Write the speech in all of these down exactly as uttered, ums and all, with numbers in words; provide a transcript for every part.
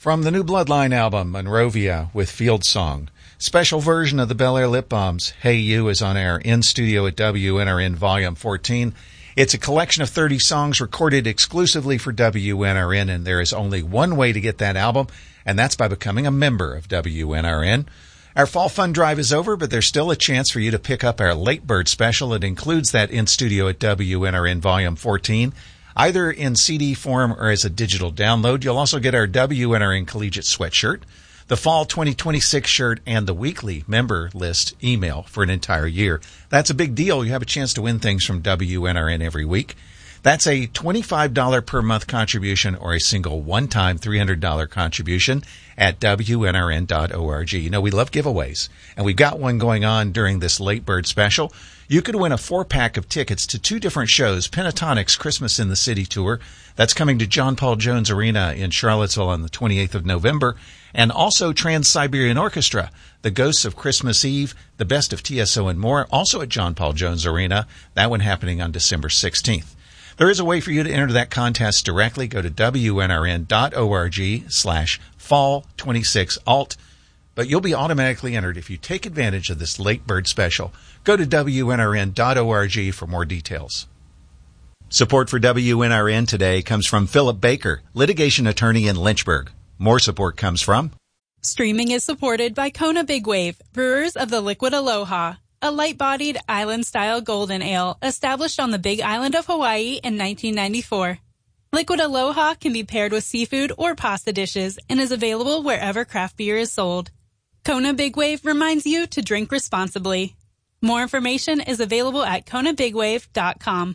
From the new Bloodline album, Monrovia with Field Song. Special version of the Bel Air Lip Bombs, Hey You, is on air in studio at W N R N Volume fourteen. It's a collection of thirty songs recorded exclusively for W N R N, and there is only one way to get that album, and that's by becoming a member of W N R N. Our fall fund drive is over, but there's still a chance for you to pick up our Late Bird special. It includes that in studio at W N R N Volume fourteen. Either in C D form or as a digital download. You'll also get our W N R N Collegiate sweatshirt, the Fall twenty twenty-six shirt, and the weekly member list email for an entire year. That's a big deal. You have a chance to win things from W N R N every week. That's a twenty-five dollars per month contribution or a single one-time three hundred dollars contribution at W N R N dot org. You know, we love giveaways, and we've got one going on during this Late Bird special. You could win a four-pack of tickets to two different shows, Pentatonic's Christmas in the City Tour. That's coming to John Paul Jones Arena in Charlottesville on the twenty-eighth of November. And also Trans-Siberian Orchestra, The Ghosts of Christmas Eve, The Best of T S O, and more, also at John Paul Jones Arena. That one happening on December sixteenth. There is a way for you to enter that contest directly. Go to W N R N dot org slash fall twenty-six alt. But you'll be automatically entered if you take advantage of this Late Bird special. Go to W N R N dot org for more details. Support for W N R N today comes from Philip Baker, litigation attorney in Lynchburg. More support comes from... Streaming is supported by Kona Big Wave, brewers of the Liquid Aloha, a light-bodied island-style golden ale established on the Big Island of Hawaii in nineteen ninety-four. Liquid Aloha can be paired with seafood or pasta dishes and is available wherever craft beer is sold. Kona Big Wave reminds you to drink responsibly. More information is available at kona big wave dot com.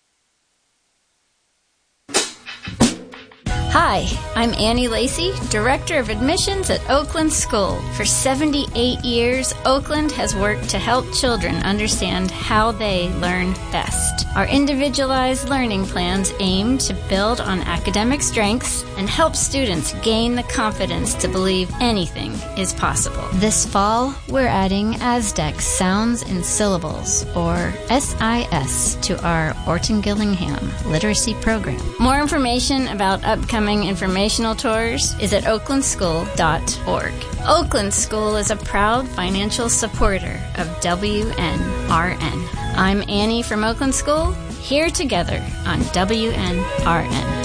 Hi, I'm Annie Lacey, Director of Admissions at Oakland School. For seventy-eight years, Oakland has worked to help children understand how they learn best. Our individualized learning plans aim to build on academic strengths and help students gain the confidence to believe anything is possible. This fall, we're adding Aztec Sounds and Syllables, or S I S, to our Orton Gillingham Literacy Program. More information about upcoming informational tours is at oakland school dot org. Oakland School is a proud financial supporter of W N R N. I'm Annie from Oakland School, here together on W N R N.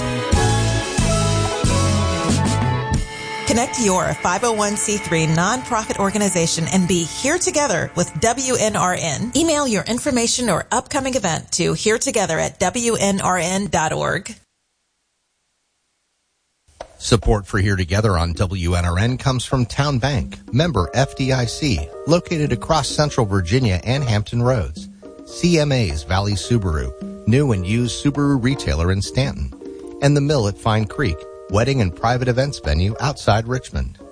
Connect your five oh one c three nonprofit organization and be here together with W N R N. Email your information or upcoming event to here together at W N R N dot org. Support for Here Together on W N R N comes from Town Bank, member F D I C, located across Central Virginia and Hampton Roads. C M A's Valley Subaru, new and used Subaru retailer in Stanton. And The Mill at Fine Creek, wedding and private events venue outside Richmond.